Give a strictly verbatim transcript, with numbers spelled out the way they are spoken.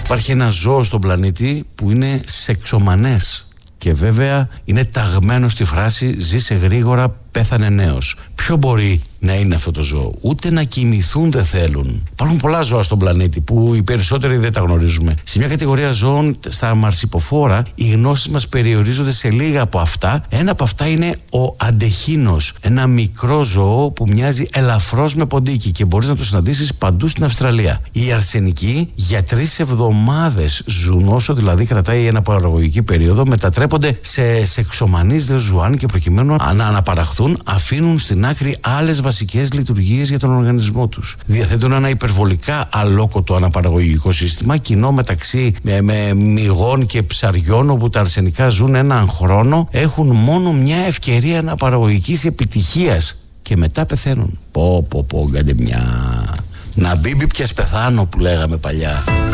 Υπάρχει ένα ζώο στον πλανήτη που είναι σεξομανές. Και βέβαια είναι ταγμένο στη φράση «ζήσε γρήγορα, πέθανε νέος». Ποιο μπορεί να είναι αυτό το ζώο? Ούτε να κοιμηθούν δεν θέλουν. Υπάρχουν πολλά ζώα στον πλανήτη που οι περισσότεροι δεν τα γνωρίζουμε. Σε μια κατηγορία ζώων, στα μαρσιποφόρα, οι γνώσεις μας περιορίζονται σε λίγα από αυτά. Ένα από αυτά είναι ο αντεχίνος. Ένα μικρό ζώο που μοιάζει ελαφρώς με ποντίκι και μπορείς να το συναντήσεις παντού στην Αυστραλία. Οι αρσενικοί για τρεις εβδομάδες ζουν, όσο δηλαδή κρατάει η αναπαραγωγική περίοδο, μετατρέπονται σε σεξομανείς δε ζουάν και προκειμένου να αναπαραχθούν, αφήνουν στην άκρη άλλες βασικές λειτουργίες για τον οργανισμό τους. Διαθέτουν ένα υπερβολικά αλόκοτο αναπαραγωγικό σύστημα, κοινό μεταξύ με, με μυγών και ψαριών, όπου τα αρσενικά ζουν έναν χρόνο, έχουν μόνο μια ευκαιρία αναπαραγωγικής επιτυχίας και μετά πεθαίνουν. Πω πω πω, γκάντε μια. Να μπίμπι πιας πεθάνω που λέγαμε παλιά.